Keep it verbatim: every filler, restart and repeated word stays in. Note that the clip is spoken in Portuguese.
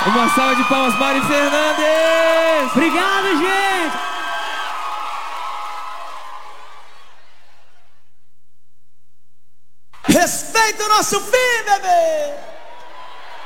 Uma salva de palmas, Mari Fernandes! Obrigado, gente! Respeita o nosso fim, bebê!